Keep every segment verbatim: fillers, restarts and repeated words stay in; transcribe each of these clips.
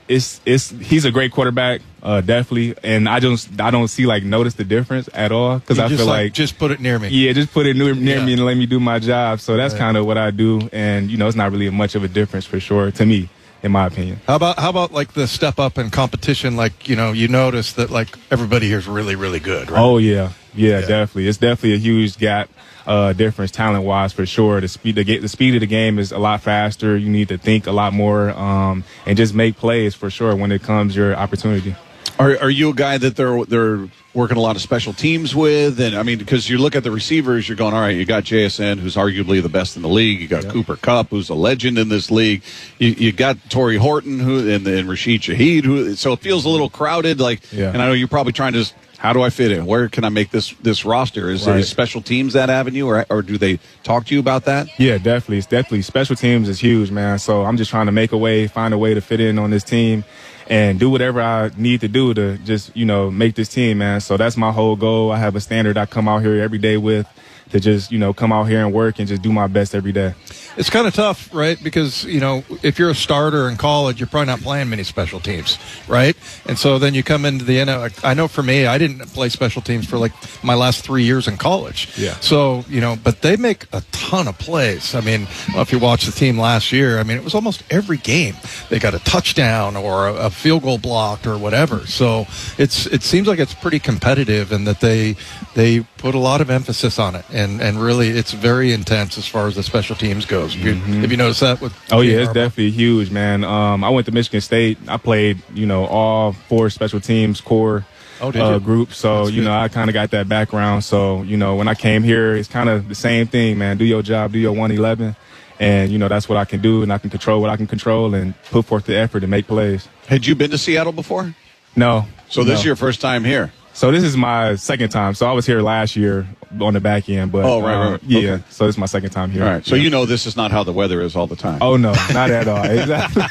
it's it's he's a great quarterback, uh, definitely, and I just I don't see like notice the difference at all because I feel like, like just put it near me. Yeah, just put it near, near yeah. me and let me do my job. So that's right. kind of what I do, and you know, it's not really much of a difference for sure to me, in my opinion. How about how about like the step up in competition? Like you know, you notice that like everybody here is really really good, right? Oh yeah, yeah, Yeah. definitely. It's definitely a huge gap. Uh, difference talent wise for sure. The speed, the, the speed of the game is a lot faster. You need to think a lot more, um, and just make plays for sure when it comes your opportunity. Are are you a guy that they're they're working a lot of special teams with? And I mean, because you look at the receivers, you're going, all right, you got J S N, who's arguably the best in the league. You got yeah. Cooper Kupp, who's a legend in this league. You you got Torrey Horton, who and, and Rashid Shaheed, who. So it feels a little crowded. Like, yeah. and I know you're probably trying to. How do I fit in? Where can I make this this roster? Is right. it special teams that avenue, or or do they talk to you about that? Yeah, definitely. It's definitely special teams is huge, man. So I'm just trying to make a way, find a way to fit in on this team, and do whatever I need to do to just you know make this team, man. So that's my whole goal. I have a standard I come out here every day with to just you know come out here and work and just do my best every day. It's kind of tough, right? Because, you know, if you're a starter in college, you're probably not playing many special teams, right? And so then you come into the N F L. I know for me, I didn't play special teams for like my last three years in college. Yeah. So, you know, but they make a ton of plays. I mean, I don't know if you watched the team last year, I mean, it was almost every game. They got a touchdown or a, a field goal blocked or whatever. So it's it seems like it's pretty competitive and that they they put a lot of emphasis on it. And, and really, it's very intense as far as the special teams go. Have you, Mm-hmm. have you noticed that? With oh yeah, it's Harbaugh? definitely huge, man. Um, I went to Michigan State. I played, you know, all four special teams core Oh, did uh, you? groups. So That's you good. know, I kind of got that background. So you know, when I came here, it's kind of the same thing, man. Do your job, do your one eleven, and you know that's what I can do, and I can control what I can control, and put forth the effort to make plays. Had you been to Seattle before? No. So this no. is your first time here. So this is my second time. So I was here last year on the back end, but Oh, right, um, right. yeah. Okay. So this is my second time here. All right. So yeah. you know this is not how the weather is all the time. Oh no, not at all. Exactly.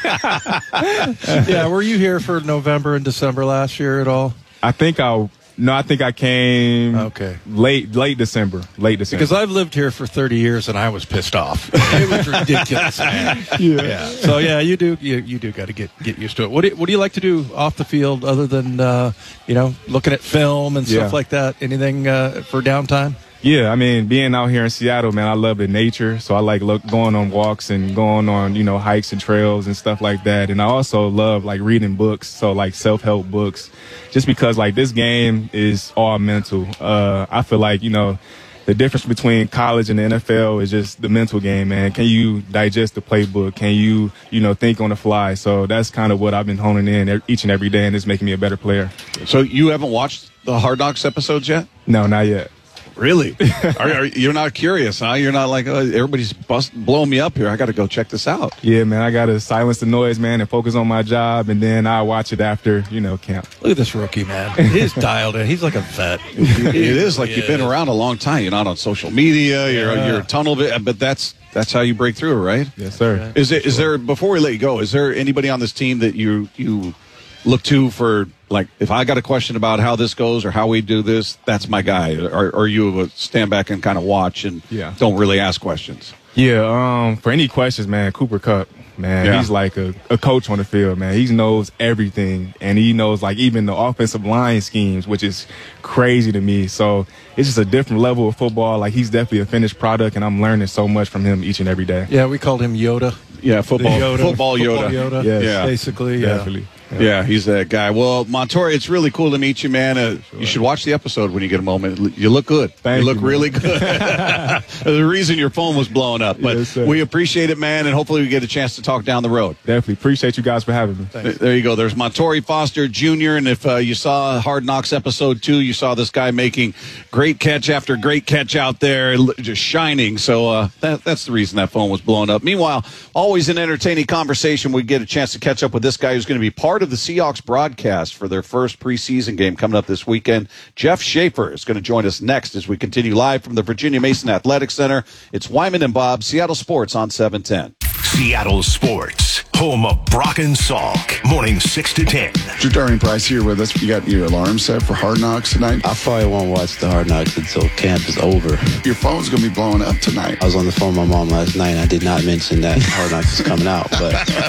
Yeah, were you here for November and December last year at all? I think I no, I think I came Okay. late late December, late December. Because I've lived here for thirty years and I was pissed off. It was ridiculous, man. yeah. Yeah. So yeah, you do you, you do got to get get used to it. What do you, what do you like to do off the field other than uh, you know looking at film and stuff Yeah. like that? Anything uh, for downtime? Yeah, I mean, being out here in Seattle, man, I love the nature. So I like look, going on walks and going on, you know, hikes and trails and stuff like that. And I also love like reading books. So like self-help books, just because like this game is all mental. Uh, I feel like, you know, the difference between college and the N F L is just the mental game, man. Can you digest the playbook? Can you, you know, think on the fly? So that's kind of what I've been honing in each and every day, and it's making me a better player. So you haven't watched the Hard Knocks episodes yet? No, not yet. Really? are, are, you're not curious, huh? You're not like, oh, everybody's bust, blowing me up here. I got to go check this out. Yeah, man, I got to silence the noise, man, and focus on my job, and then I watch it after, you know, camp. Look at this rookie, man. He's dialed in. He's like a vet. It is like you've been Yeah. around a long time. You're not on social media. You're Yeah. you're a tunnel, but that's that's how you break through, right? Yes, sir. Is it? Is there? Before we let you go, is there anybody on this team that you you look to for? Like, if I got a question about how this goes or how we do this, that's my guy. Or, or you stand back and kind of watch and Yeah. don't really ask questions? Yeah, um, for any questions, man, Cooper Kupp, man, Yeah. he's like a, a coach on the field, man. He knows everything, and he knows, like, even the offensive line schemes, which is crazy to me. So it's just a different level of football. Like, he's definitely a finished product, and I'm learning so much from him each and every day. Yeah, we called him Yoda. Yeah, football, Yoda. football Yoda. Yoda. Yes. Yeah. Basically, yeah. Definitely. Yeah, he's that guy. Well, Montori, it's really cool to meet you, man. Uh, You should watch the episode when you get a moment. You look good. Thank you look you, man. really good. The reason your phone was blowing up. But Yes, sir. we appreciate it, man, and hopefully we get a chance to talk down the road. Definitely. Appreciate you guys for having me. Th- There you go. There's Montori Foster Junior And if uh, you saw Hard Knocks episode two, you saw this guy making great catch after great catch out there, l- just shining. So uh, that, that's the reason that phone was blowing up. Meanwhile, always an entertaining conversation. We get a chance to catch up with this guy who's going to be part of the Seahawks broadcast for their first preseason game coming up this weekend. Jeff Schaefer is going to join us next as we continue live from the Virginia Mason Athletic Center. It's Wyman and Bob, Seattle Sports on seven ten. Seattle Sports, home of Brock and Salk, morning six to ten. Jadarian Price here with us. You got your alarm set for Hard Knocks tonight? I probably won't watch the Hard Knocks until camp is over. Your phone's going to be blowing up tonight. I was on the phone with my mom last night, and I did not mention that Hard Knocks is coming out, but